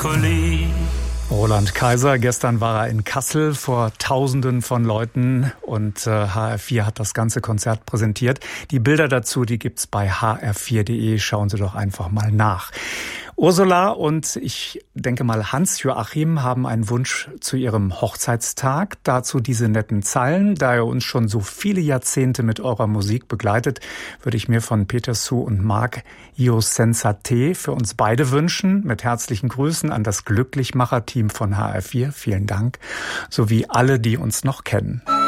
Brokkoli. Roland Kaiser, gestern war er in Kassel vor Tausenden von Leuten und HR4 hat das ganze Konzert präsentiert. Die Bilder dazu, die gibt's bei hr4.de. Schauen Sie doch einfach mal nach. Ursula und ich denke mal Hans-Joachim haben einen Wunsch zu ihrem Hochzeitstag. Dazu diese netten Zeilen. Da ihr uns schon so viele Jahrzehnte mit eurer Musik begleitet, würde ich mir von Peter Sue und Marc Io Sensate für uns beide wünschen. Mit herzlichen Grüßen an das Glücklichmacher-Team von HR4. Vielen Dank. Sowie alle, die uns noch kennen.